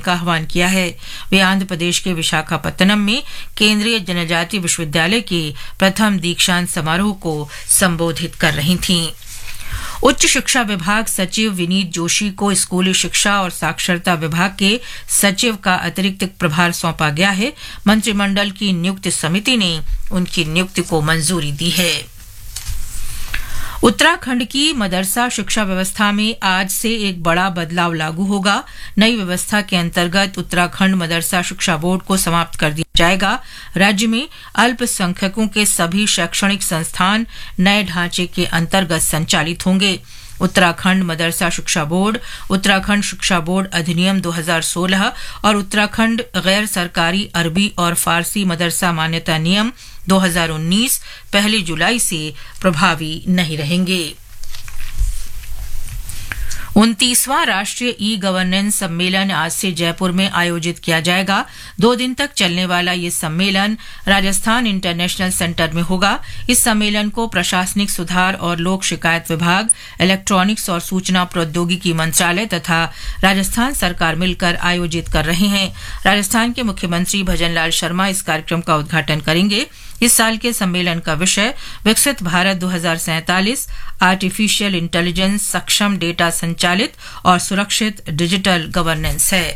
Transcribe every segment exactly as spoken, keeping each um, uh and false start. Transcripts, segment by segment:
का आह्वान किया है। वे आंध्र प्रदेश के विशाखापत्तनम में केंद्रीय जनजातीय विश्वविद्यालय के प्रथम दीक्षांत समारोह को संबोधित कर रही थीं। उच्च शिक्षा विभाग सचिव विनीत जोशी को स्कूली शिक्षा और साक्षरता विभाग के सचिव का अतिरिक्त प्रभार सौंपा गया है। मंत्रिमंडल की नियुक्ति समिति ने उनकी नियुक्ति को मंजूरी दी है। उत्तराखंड की मदरसा शिक्षा व्यवस्था में आज से एक बड़ा बदलाव लागू होगा। नई व्यवस्था के अंतर्गत उत्तराखंड मदरसा शिक्षा बोर्ड को समाप्त कर दिया जाएगा। राज्य में अल्पसंख्यकों के सभी शैक्षणिक संस्थान नए ढांचे के अंतर्गत संचालित होंगे। उत्तराखंड मदरसा शिक्षा बोर्ड, उत्तराखंड शिक्षा बोर्ड अधिनियम दो हज़ार सोलह और उत्तराखंड गैर सरकारी अरबी और फारसी मदरसा मान्यता नियम दो हज़ार उन्नीस पहली जुलाई से प्रभावी नहीं रहेंगे। उनतीसवां राष्ट्रीय ई गवर्नेंस सम्मेलन आज से जयपुर में आयोजित किया जाएगा। दो दिन तक चलने वाला ये सम्मेलन राजस्थान इंटरनेशनल सेंटर में होगा। इस सम्मेलन को प्रशासनिक सुधार और लोक शिकायत विभाग, इलेक्ट्रॉनिक्स और सूचना प्रौद्योगिकी मंत्रालय तथा राजस्थान सरकार मिलकर आयोजित कर रहे हैं। राजस्थान के मुख्यमंत्री भजनलाल शर्मा इस कार्यक्रम का उद्घाटन करेंगे। इस साल के सम्मेलन का विषय विकसित भारत दो हज़ार सैंतालीस, आर्टिफिशियल इंटेलिजेंस, सक्षम डेटा संचालित और सुरक्षित डिजिटल गवर्नेंस है।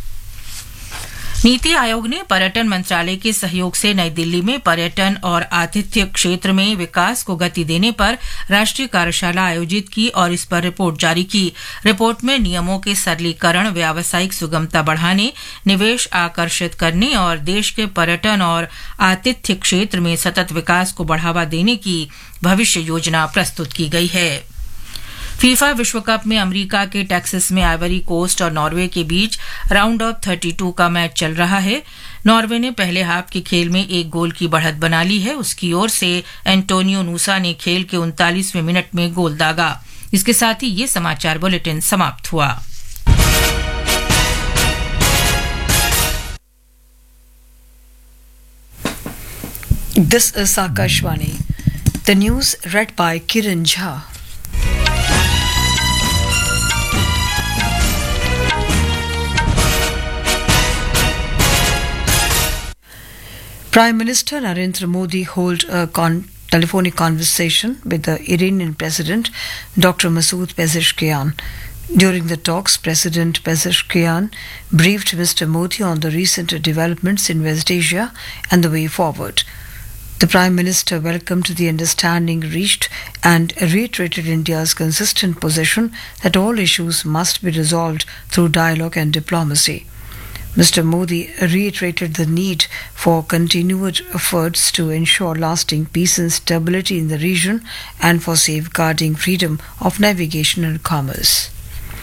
नीति आयोग ने पर्यटन मंत्रालय के सहयोग से नई दिल्ली में पर्यटन और आतिथ्य क्षेत्र में विकास को गति देने पर राष्ट्रीय कार्यशाला आयोजित की और इस पर रिपोर्ट जारी की। रिपोर्ट में नियमों के सरलीकरण, व्यावसायिक सुगमता बढ़ाने, निवेश आकर्षित करने और देश के पर्यटन और आतिथ्य क्षेत्र में सतत विकास को बढ़ावा देने की भविष्य योजना प्रस्तुत की गई है। फीफा विश्व कप में अमेरिका के टेक्सास में आइवरी कोस्ट और नॉर्वे के बीच राउंड ऑफ बत्तीस का मैच चल रहा है। नॉर्वे ने पहले हाफ के खेल में एक गोल की बढ़त बना ली है। उसकी ओर से एंटोनियो नूसा ने खेल के उनतालीसवें मिनट में गोल दागा। इसके साथ ही ये समाचार बुलेटिन समाप्त हुआ। This is Akashvani. The news read by Kiran Jha. Prime Minister Narendra Modi held a con- telephonic conversation with the Iranian President Doctor Masoud Pezeshkian. During the talks, President Pezeshkian briefed Mister Modi on the recent developments in West Asia and the way forward. The Prime Minister welcomed the understanding reached and reiterated India's consistent position that all issues must be resolved through dialogue and diplomacy. Mister Modi reiterated the need for continued efforts to ensure lasting peace and stability in the region and for safeguarding freedom of navigation and commerce.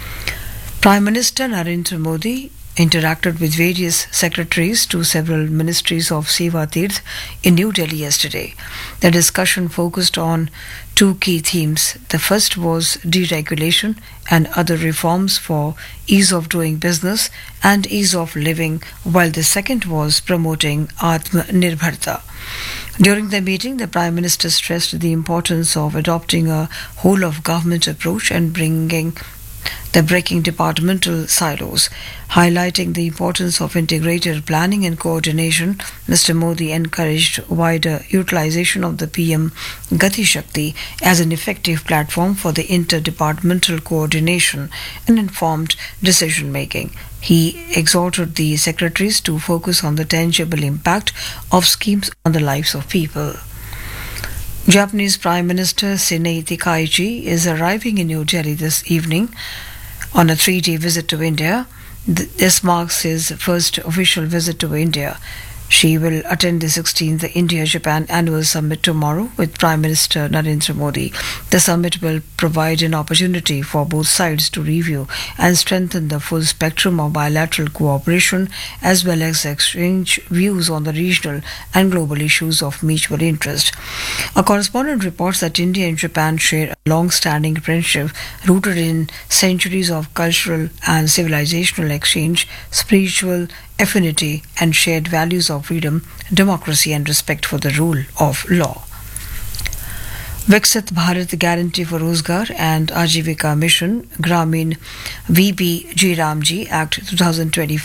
Prime Minister Narendra Modi interacted with various secretaries to several ministries of Seva Tirth in New Delhi yesterday. The discussion focused on two key themes. The first was deregulation and other reforms for ease of doing business and ease of living, while the second was promoting Atmanirbharta. During the meeting, the Prime Minister stressed the importance of adopting a whole-of-government approach and bringing the breaking departmental silos. Highlighting the importance of integrated planning and coordination, Mister Modi encouraged wider utilization of the P M Gati Shakti as an effective platform for the interdepartmental coordination and informed decision making. He exhorted the secretaries to focus on the tangible impact of schemes on the lives of people. Japanese Prime Minister Shinei Takaichi is arriving in New Delhi this evening on a three-day visit to India. This marks his first official visit to India. She will attend the sixteenth India-Japan Annual Summit tomorrow with Prime Minister Narendra Modi. The summit will provide an opportunity for both sides to review and strengthen the full spectrum of bilateral cooperation as well as exchange views on the regional and global issues of mutual interest. A correspondent reports that India and Japan share a long-standing friendship rooted in centuries of cultural and civilizational exchange, spiritual affinity and shared values of freedom, democracy and respect for the rule of law. Viksit Bharat Guarantee for Rozgar and Ajivika Mission Gramin V B G Ramji Act twenty twenty-five